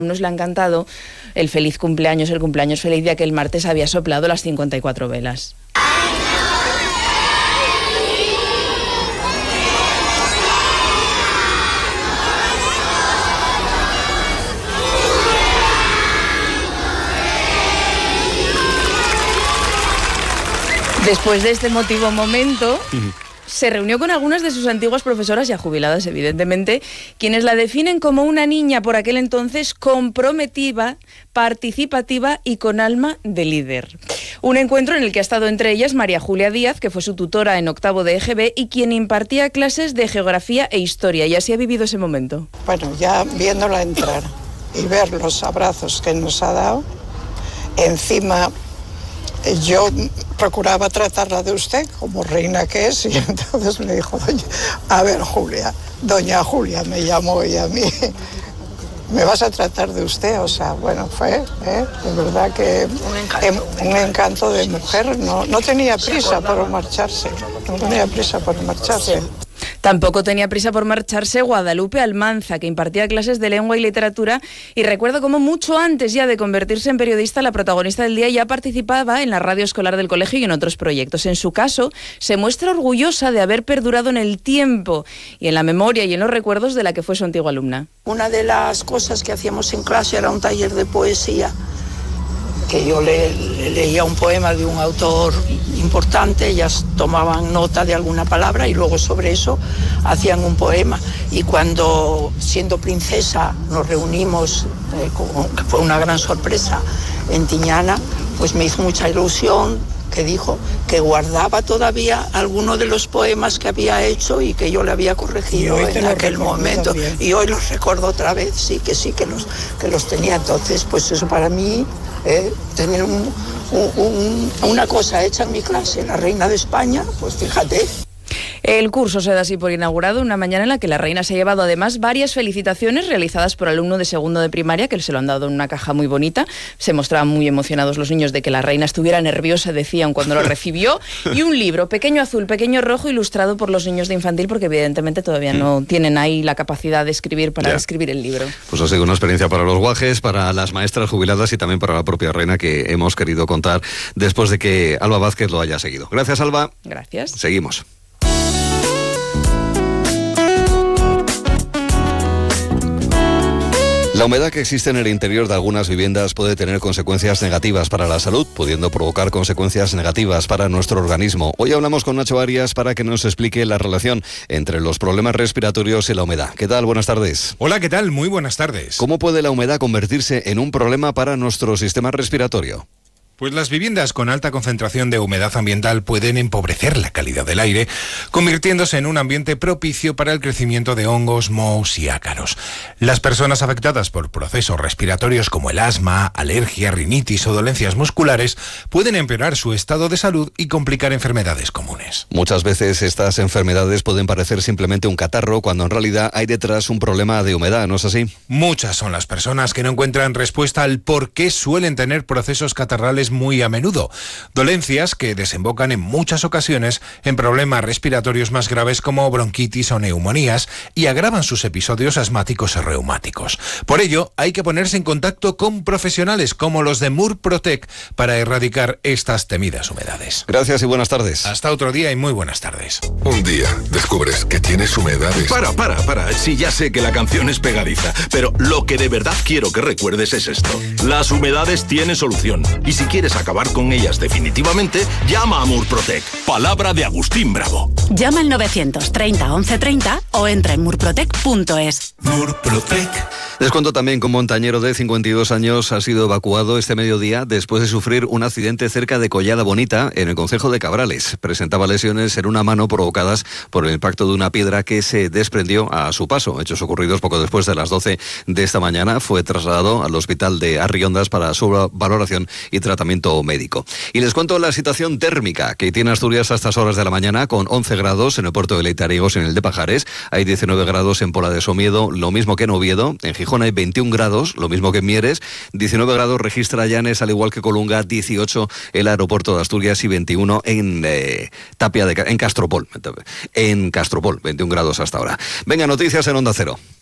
Nos le ha encantado el feliz cumpleaños, el cumpleaños feliz de aquel martes había soplado las 54 velas. Después de este emotivo momento, se reunió con algunas de sus antiguas profesoras, ya jubiladas evidentemente, quienes la definen como una niña por aquel entonces comprometida, participativa y con alma de líder. Un encuentro en el que ha estado entre ellas María Julia Díaz, que fue su tutora en octavo de EGB y quien impartía clases de geografía e historia, y así ha vivido ese momento. Bueno, ya viéndola entrar y ver los abrazos que nos ha dado, encima yo procuraba tratarla de usted como reina que es, y entonces me dijo, doña Julia me llamó, y a mí me vas a tratar de usted, o sea, bueno, fue de verdad que un encanto de mujer. No tenía prisa por marcharse, Tampoco tenía prisa por marcharse Guadalupe Almanza, que impartía clases de lengua y literatura, y recuerdo cómo mucho antes ya de convertirse en periodista, la protagonista del día ya participaba en la radio escolar del colegio y en otros proyectos. En su caso, se muestra orgullosa de haber perdurado en el tiempo y en la memoria y en los recuerdos de la que fue su antigua alumna. Una de las cosas que hacíamos en clase era un taller de poesía, que yo le leía un poema de un autor importante, ellas tomaban nota de alguna palabra y luego sobre eso hacían un poema. Y cuando, siendo princesa, nos reunimos, que fue una gran sorpresa, en Tiñana, pues me hizo mucha ilusión que dijo que guardaba todavía alguno de los poemas que había hecho y que yo le había corregido en aquel momento. Bien. Y hoy los recuerdo otra vez, que los tenía. Entonces, pues eso para mí, tener una cosa hecha en mi clase, la reina de España, pues fíjate. El curso se da así por inaugurado, una mañana en la que la reina se ha llevado además varias felicitaciones realizadas por alumnos de segundo de primaria, que se lo han dado en una caja muy bonita. Se mostraban muy emocionados los niños de que la reina estuviera nerviosa, decían, cuando lo recibió. Y un libro, pequeño azul, pequeño rojo, ilustrado por los niños de infantil, porque evidentemente todavía no tienen ahí la capacidad de escribir para escribir el libro. Pues ha sido una experiencia para los guajes, para las maestras jubiladas y también para la propia reina, que hemos querido contar después de que Alba Vázquez lo haya seguido. Gracias, Alba. Gracias. Seguimos. La humedad que existe en el interior de algunas viviendas puede tener consecuencias negativas para la salud, pudiendo provocar consecuencias negativas para nuestro organismo. Hoy hablamos con Nacho Arias para que nos explique la relación entre los problemas respiratorios y la humedad. ¿Qué tal? Buenas tardes. Hola, ¿qué tal? Muy buenas tardes. ¿Cómo puede la humedad convertirse en un problema para nuestro sistema respiratorio? Pues las viviendas con alta concentración de humedad ambiental pueden empobrecer la calidad del aire, convirtiéndose en un ambiente propicio para el crecimiento de hongos, mohos y ácaros. Las personas afectadas por procesos respiratorios como el asma, alergia, rinitis o dolencias musculares pueden empeorar su estado de salud y complicar enfermedades comunes. Muchas veces estas enfermedades pueden parecer simplemente un catarro, cuando en realidad hay detrás un problema de humedad, ¿no es así? Muchas son las personas que no encuentran respuesta al por qué suelen tener procesos catarrales muy a menudo, dolencias que desembocan en muchas ocasiones en problemas respiratorios más graves como bronquitis o neumonías y agravan sus episodios asmáticos o reumáticos. Por ello, hay que ponerse en contacto con profesionales como los de Murprotec para erradicar estas temidas humedades. Gracias y buenas tardes. Hasta otro día y muy buenas tardes. Un día descubres que tienes humedades. Para. Sí, ya sé que la canción es pegadiza, pero lo que de verdad quiero que recuerdes es esto. Las humedades tienen solución. Y si quieres acabar con ellas definitivamente, llama a Murprotec. Palabra de Agustín Bravo. Llama al 930 1130 o entra en murprotec.es. Murprotec. Les cuento también que un montañero de 52 años ha sido evacuado este mediodía después de sufrir un accidente cerca de Collada Bonita, en el concejo de Cabrales. Presentaba lesiones en una mano provocadas por el impacto de una piedra que se desprendió a su paso. Hechos ocurridos poco después de las 12 de esta mañana. Fue trasladado al hospital de Arriondas para su valoración y tratamiento médico. Y les cuento la situación térmica que tiene Asturias a estas horas de la mañana, con 11 grados en el puerto de Leitariegos, en el de Pajares. Hay 19 grados en Pola de Somiedo, lo mismo que en Oviedo. En Gijón hay 21 grados, lo mismo que en Mieres. 19 grados registra Llanes, al igual que Colunga. 18 el aeropuerto de Asturias y 21 en en Castropol. En Castropol, 21 grados hasta ahora. Venga, noticias en Onda Cero.